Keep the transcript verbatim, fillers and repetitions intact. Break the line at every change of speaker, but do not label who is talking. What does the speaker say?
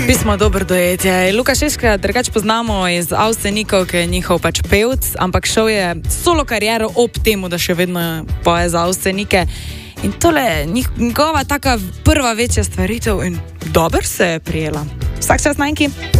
Pismo dobro dojetje. Luka Šeška drugače poznamo iz Avsenikov, ki je njihov pač pevc, ampak šel je solo kariero ob temu, da še vedno poje za Avsenike. In tole je njegova taka prva večja stvaritev in dobro se je prijela. Vsak čas najki.